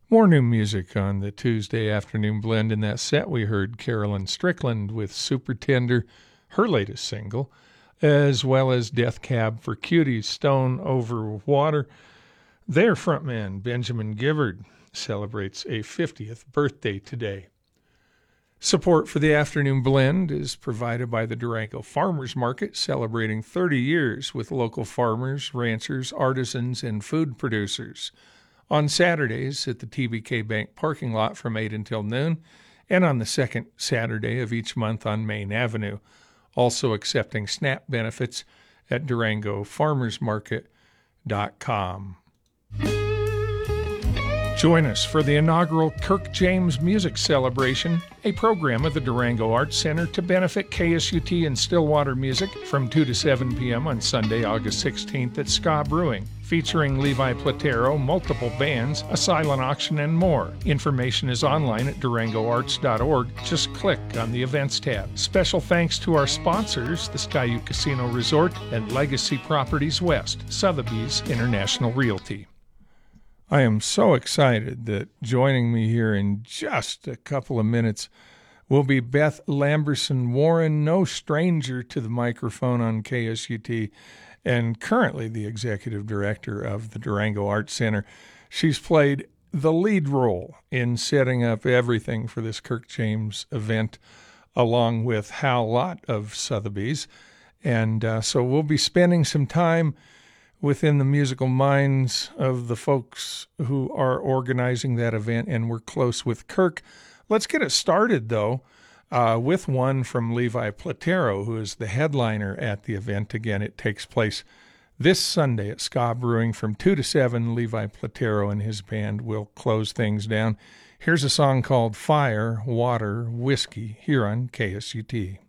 More new music on the Tuesday afternoon blend. In that set, we heard Carolyn Strickland with Super Tender, her latest single, as well as Death Cab for Cuties, Stone Over Water. Their frontman, Benjamin Gibbard, celebrates a 50th birthday today. Support for the afternoon blend is provided by the Durango Farmers Market, celebrating 30 years with local farmers, ranchers, artisans, and food producers. On Saturdays at the TBK Bank parking lot from 8 until noon, and on the second Saturday of each month on Main Avenue. Also accepting SNAP benefits at DurangoFarmersMarket.com. Join us for the inaugural Kirk James Music Celebration, a program of the Durango Arts Center to benefit KSUT and Stillwater Music from 2 to 7 p.m. on Sunday, August 16th at Ska Brewing, featuring Levi Platero, multiple bands, a silent auction, and more. Information is online at durangoarts.org. Just click on the Events tab. Special thanks to our sponsors, the Skyu Casino Resort and Legacy Properties West, Sotheby's International Realty. I am so excited that joining me here in just a couple of minutes will be Beth Lamberson Warren, no stranger to the microphone on KSUT, and currently the executive director of the Durango Arts Center. She's played the lead role in setting up everything for this Kirk James event, along with Hal Lott of Sotheby's. And so we'll be spending some time within the musical minds of the folks who are organizing that event, and we're close with Kirk. Let's get it started, though, with one from Levi Platero, who is the headliner at the event. Again, it takes place this Sunday at Ska Brewing from 2 to 7. Levi Platero and his band will close things down. Here's a song called Fire, Water, Whiskey here on KSUT.